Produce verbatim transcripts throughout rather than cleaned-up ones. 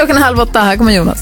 Klockan är halv åtta, här kommer Jonas.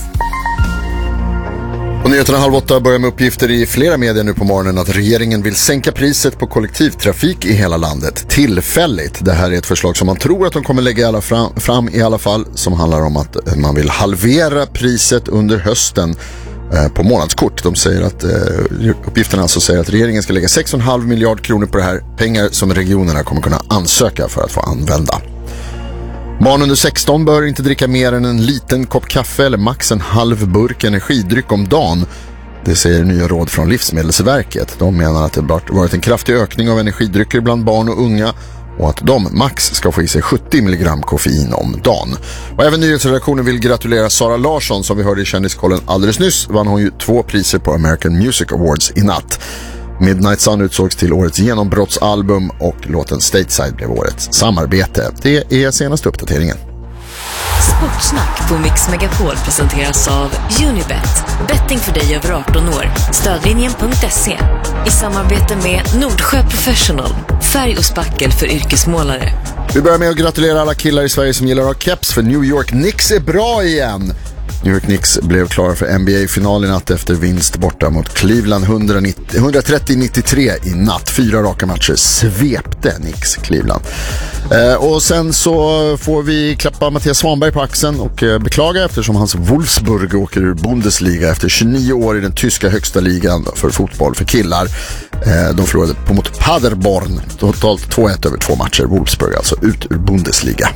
Och nyheterna halv åtta börjar med uppgifter i flera medier nu på morgonen att regeringen vill sänka priset på kollektivtrafik i hela landet tillfälligt. Det här är ett förslag som man tror att de kommer lägga alla fram, fram i alla fall, som handlar om att man vill halvera priset under hösten eh, på månadskort. De säger att eh, uppgifterna alltså säger att regeringen ska lägga sex komma fem miljard kronor på det här, pengar som regionerna kommer kunna ansöka för att få använda. Barn under sexton bör inte dricka mer än en liten kopp kaffe eller max en halv burk energidryck om dagen. Det säger nya råd från Livsmedelsverket. De menar att det varit en kraftig ökning av energidrycker bland barn och unga och att de max ska få i sig sjuttio milligram koffein om dagen. Och även nyhetsredaktionen vill gratulera Sara Larsson, som vi hörde i Kändiskollen alldeles nyss. Vann hon ju två priser på American Music Awards i natt. Midnight Sun utsågs till årets genombrottsalbum och låten Stateside blev årets samarbete. Det är senaste uppdateringen. Sportsnack på Mix Megapol presenteras av Unibet. Betting för dig över arton år. Stödlinjen punkt se. I samarbete med Nordsjö Professional. Färg och spackel för yrkesmålare. Vi börjar med att gratulera alla killar i Sverige som gillar att ha keps, för New York Knicks är bra igen. New York Knicks blev klara för N B A-final i natt efter vinst borta mot Cleveland hundratrettio nittiotre i natt. Fyra raka matcher svepte Knicks Cleveland. Eh, och sen så får vi klappa Mattias Svanberg på axeln och eh, beklaga eftersom hans Wolfsburg åker ur Bundesliga efter tjugonio år i den tyska högsta ligan för fotboll för killar. Eh, de förlorade på mot Paderborn, totalt två ett över två matcher. Wolfsburg alltså ut ur Bundesliga.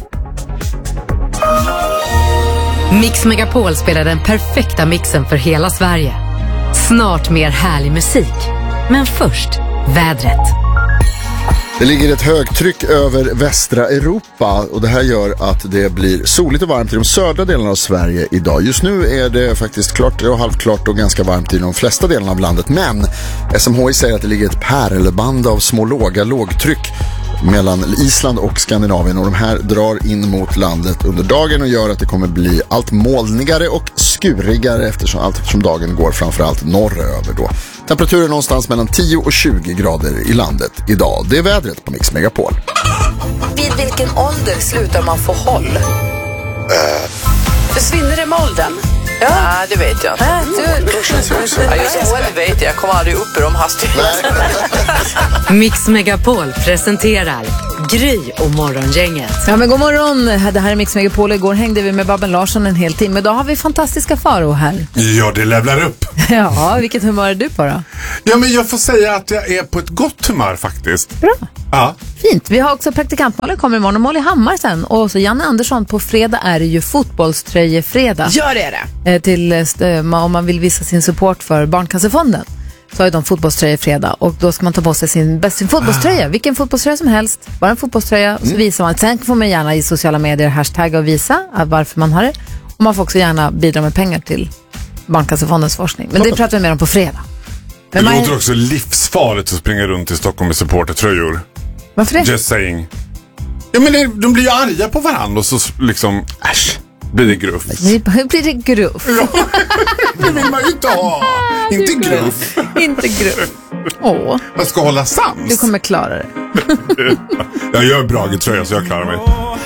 Mix Megapol spelar den perfekta mixen för hela Sverige. Snart mer härlig musik. Men först, vädret. Det ligger ett högtryck över västra Europa och det här gör att det blir soligt och varmt i de södra delarna av Sverige idag. Just nu är det faktiskt klart och halvklart och ganska varmt i de flesta delarna av landet. Men S M H I säger att det ligger ett pärlband av små låga lågtryck mellan Island och Skandinavien, och de här drar in mot landet under dagen och gör att det kommer bli allt molnigare och skurigare eftersom, allt eftersom dagen går framförallt norröver då. Temperaturen någonstans mellan tio och tjugo grader i landet idag. Det är vädret på Mix Megapol. Vid vilken ålder slutar man få håll? Äh. Försvinner det med åldern? Ja, Nej, det vet jag inte. Äh, du... Ja, just håll vet jag. Jag kommer aldrig upp i de hastigheterna. Mix Megapol presenterar Gry och morgongänget. Ja, men god morgon. Det här är Mix Megapol. Igår hängde vi med Babben Larsson en hel timme. Idag har vi fantastiska Faro här. Ja, det levlar upp. Ja, vilket humör är du på då? Ja, men jag får säga att jag är på ett gott humör faktiskt. Bra. Ja. Fint. Vi har också praktikant Molly kommer imorgon och Molly Hammar sen. Och så Janne Andersson, på fredag är det ju fotbollströjefredag. Gör det det? Eh, till, eh, om man vill visa sin support för Barncancerfonden så har de fotbollströjefredag och då ska man ta på sig sin, bäst, sin fotbollströja. Ah. Vilken fotbollströja som helst. Bara en fotbollströja. Mm. Så visar man. Sen får man gärna i sociala medier hashtagga och visa varför man har det. Och man får också gärna bidra med pengar till Barncancerfondens forskning. Men det pratar vi mer om på fredag. Men det låter är... också livsfarligt att springa runt i Stockholm med supportertröjor. Varför det? Just saying. Ja, men det, de blir ju arga på varandra och så liksom, äsch, blir det gruff. Hur blir det gruff? Ja, det vill man ju inte ha. Inte gruff. Inte gruff. Åh. Man ska hålla sams. Du kommer klara det. Jag gör Brage tröja så jag klarar mig.